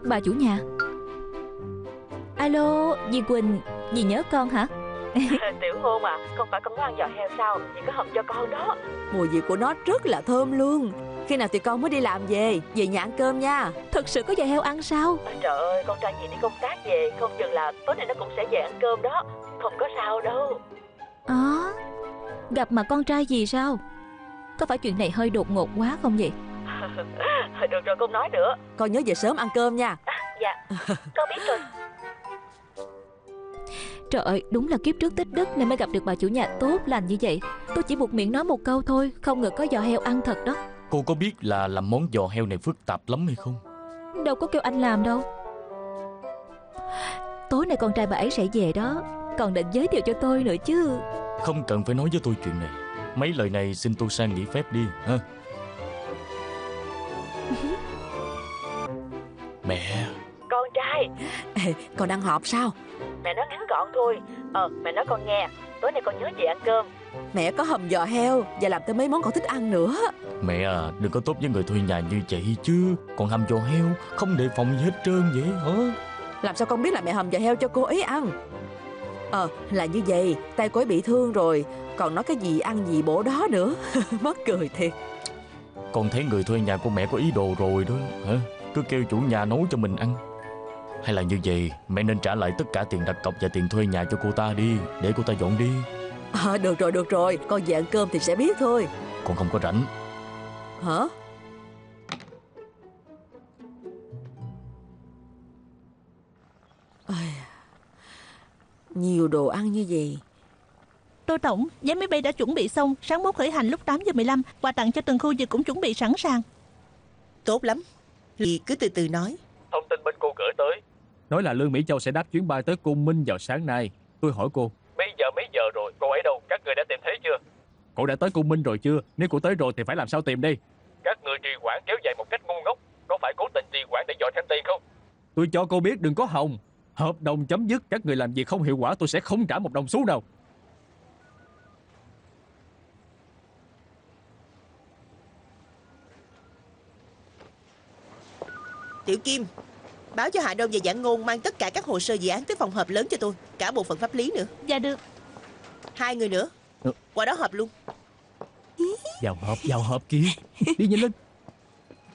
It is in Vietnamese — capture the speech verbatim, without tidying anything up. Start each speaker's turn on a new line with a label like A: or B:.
A: Bà chủ nhà. Alo, dì Quỳnh, dì nhớ con hả?
B: Tiểu Hôn à, không phải con có ăn giò heo sao? Dì có hầm cho con đó.
C: Mùi vị của nó rất là thơm luôn. Khi nào thì con mới đi làm về, về nhà ăn cơm nha.
A: Thật sự có giò heo ăn sao?
B: Trời ơi, con trai dì đi công tác về, không chừng là tối nay nó cũng sẽ về ăn cơm đó. Không có sao đâu.
A: À, gặp mặt con trai gì sao? Có phải chuyện này hơi đột ngột quá không vậy?
B: Được rồi, không nói nữa.
C: Con nhớ về sớm ăn cơm nha.
B: À, dạ, con biết rồi.
A: Trời ơi, đúng là kiếp trước tích đức nên mới gặp được bà chủ nhà tốt lành như vậy. Tôi chỉ buộc miệng nói một câu thôi, không ngờ có giò heo ăn thật đó.
D: Cô có biết là làm món giò heo này phức tạp lắm hay không?
A: Đâu có kêu anh làm đâu. Tối nay con trai bà ấy sẽ về đó, còn định giới thiệu cho tôi nữa chứ.
D: Không cần phải nói với tôi chuyện này. Mấy lời này xin tôi sang nghỉ phép đi ha. Mẹ.
B: Con trai.
C: Ê, con đang họp sao?
B: Mẹ nói ngắn gọn thôi. Ờ, mẹ nói con nghe, tối nay con nhớ về ăn cơm.
C: Mẹ có hầm giò heo và làm thêm mấy món con thích ăn nữa.
D: Mẹ à, đừng có tốt với người thuê nhà như vậy chứ. Còn hầm giò heo không đề phòng gì hết trơn vậy hả?
C: Làm sao con biết là mẹ hầm giò heo cho cô ấy ăn? Ờ, là như vậy, tay cô ấy bị thương rồi, còn nói cái gì ăn gì bổ đó nữa. Mắc cười thiệt.
D: Con thấy người thuê nhà của mẹ có ý đồ rồi đó hả? Cứ kêu chủ nhà nấu cho mình ăn. Hay là như vậy, mẹ nên trả lại tất cả tiền đặt cọc và tiền thuê nhà cho cô ta đi, để cô ta dọn đi.
C: À, được rồi, được rồi, con về ăn cơm thì sẽ biết thôi.
D: Con không có rảnh.
C: Hả? Ây, nhiều đồ ăn như vậy.
E: Tô Tổng, vé máy bay đã chuẩn bị xong, sáng mốt khởi hành lúc tám giờ mười lăm, quà tặng cho từng khu vực cũng chuẩn bị sẵn sàng.
F: Tốt lắm, Ly cứ từ từ nói.
G: Thông tin bên cô gửi tới nói là Lương Mỹ Châu sẽ đáp chuyến bay tới Côn Minh vào sáng nay. Tôi hỏi cô, bây giờ mấy giờ rồi, cô ấy đâu? Các người đã tìm thấy chưa? Cô đã tới Côn Minh rồi chưa? Nếu cô tới rồi thì phải làm sao tìm đi? Các người trì hoãn kéo dài một cách ngu ngốc. Có phải cố tình trì hoãn để dọa thêm tiền không? Tôi cho cô biết đừng có hòng. Hợp đồng chấm dứt, các người làm việc không hiệu quả tôi sẽ không trả một đồng xu nào.
F: Tiểu Kim, báo cho Hạ Đông và Giảng Ngôn mang tất cả các hồ sơ dự án tới phòng họp lớn cho tôi, cả bộ phận pháp lý nữa.
E: Dạ được.
F: Hai người nữa, qua đó họp luôn.
G: Vào họp, vào họp kia. Đi nhanh lên.